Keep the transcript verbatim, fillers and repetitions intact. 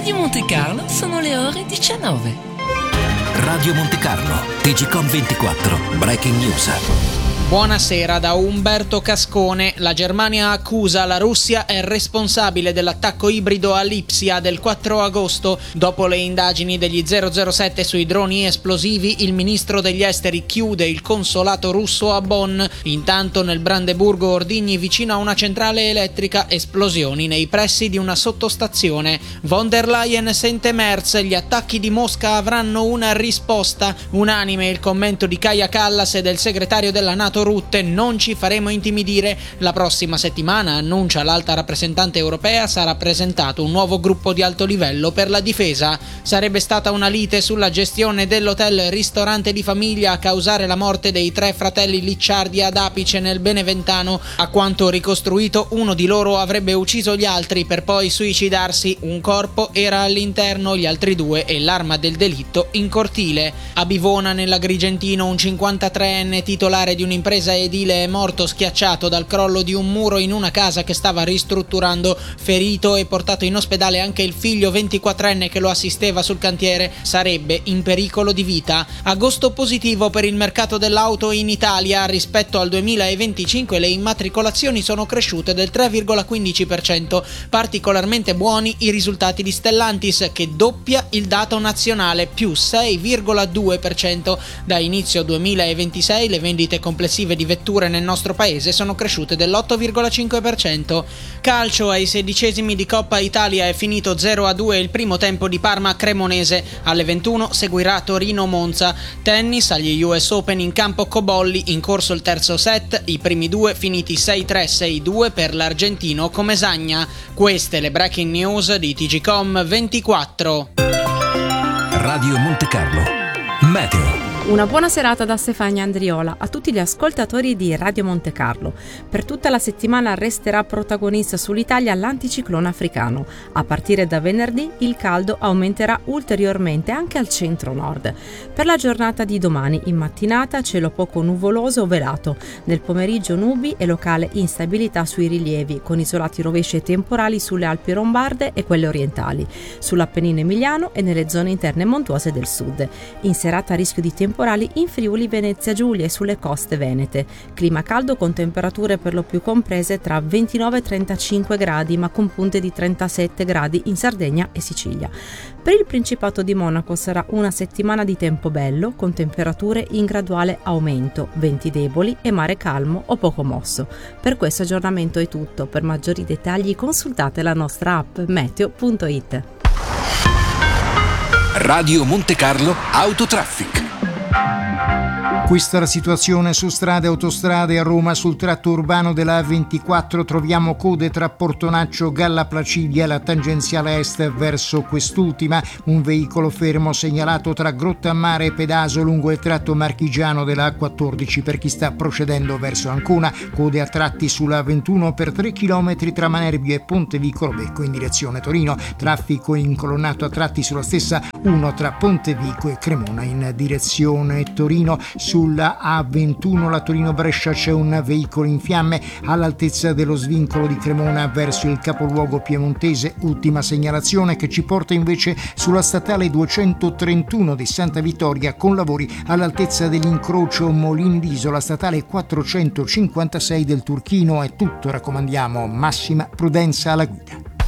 Radio Monte Carlo sono le ore diciannove. Radio Monte Carlo, T G Com ventiquattro, Breaking News. Buonasera da Umberto Cascone. La Germania accusa la Russia è responsabile dell'attacco ibrido a Lipsia del quattro agosto. Dopo le indagini degli zero zero sette sui droni esplosivi, il ministro degli esteri chiude il consolato russo a Bonn. Intanto nel Brandeburgo Ordigni, vicino a una centrale elettrica, esplosioni nei pressi di una sottostazione. Von der Leyen sente Merz, gli attacchi di Mosca avranno una risposta. Unanime il commento di Kaja Kallas e del segretario della NATO Rutte: non ci faremo intimidire. La prossima settimana, annuncia l'alta rappresentante europea, sarà presentato un nuovo gruppo di alto livello per la difesa. Sarebbe stata una lite sulla gestione dell'hotel ristorante di famiglia a causare la morte dei tre fratelli Licciardi ad Apice nel Beneventano. A quanto ricostruito, uno di loro avrebbe ucciso gli altri per poi suicidarsi. Un corpo era all'interno, gli altri due e l'arma del delitto in cortile. A Bivona, nell'Agrigentino, un cinquantatreenne titolare di un'impresa edile è morto schiacciato dal crollo di un muro in una casa che stava ristrutturando. Ferito e portato in ospedale anche il figlio ventiquattrenne che lo assisteva sul cantiere. Sarebbe in pericolo di vita. Agosto positivo per il mercato dell'auto in Italia. Rispetto al duemilaventicinque le immatricolazioni sono cresciute del tre virgola quindici per cento. Particolarmente buoni i risultati di Stellantis, che doppia il dato nazionale, più sei virgola due per cento. Da inizio duemilaventisei le vendite complessive di vetture nel nostro paese sono cresciute dell'otto virgola cinque per cento. Calcio, ai sedicesimi di Coppa Italia è finito zero a due il primo tempo di Parma-Cremonese. Alle ventuno seguirà Torino-Monza. Tennis, agli U S Open in campo Cobolli, in corso il terzo set, i primi due finiti sei tre sei due per l'argentino Comesagna. Queste le breaking news di T G Com ventiquattro. Radio Monte Carlo, meteo. Una buona serata da Stefania Andriola a tutti gli ascoltatori di Radio Monte Carlo. Per tutta la settimana resterà protagonista sull'Italia l'anticiclone africano. A partire da venerdì il caldo aumenterà ulteriormente anche al centro-nord. Per la giornata di domani, in mattinata cielo poco nuvoloso o velato. Nel pomeriggio nubi e locale instabilità sui rilievi, con isolati rovesci e temporali sulle Alpi Lombarde e quelle orientali, sull'Appennino emiliano e nelle zone interne montuose del sud. In serata rischio di temporali in Friuli, Venezia Giulia e sulle coste venete. Clima caldo con temperature per lo più comprese tra ventinove e trentacinque gradi, ma con punte di trentasette gradi in Sardegna e Sicilia. Per il Principato di Monaco sarà una settimana di tempo bello, con temperature in graduale aumento, venti deboli e mare calmo o poco mosso. Per questo aggiornamento è tutto. Per maggiori dettagli consultate la nostra app meteo punto it. Radio Monte Carlo Autotraffic. Questa è la situazione su strade e autostrade. A Roma, sul tratto urbano della A ventiquattro, troviamo code tra Portonaccio, Galla Placidia e la tangenziale est verso quest'ultima. Un veicolo fermo segnalato tra Grottammare e Pedaso lungo il tratto marchigiano della A quattordici per chi sta procedendo verso Ancona. Code a tratti sulla A ventuno per tre chilometri tra Manerbio e Ponte Vicolo Becco in direzione Torino. Traffico incolonnato a tratti sulla stessa uno tra Ponte Vico e Cremona in direzione Torino. Sulla A ventuno la Torino-Brescia c'è un veicolo in fiamme all'altezza dello svincolo di Cremona verso il capoluogo piemontese. Ultima segnalazione che ci porta invece sulla statale duecentotrentuno di Santa Vittoria con lavori all'altezza dell'incrocio Molini d'Isola, statale quattrocentocinquantasei del Turchino. È tutto, raccomandiamo massima prudenza alla guida.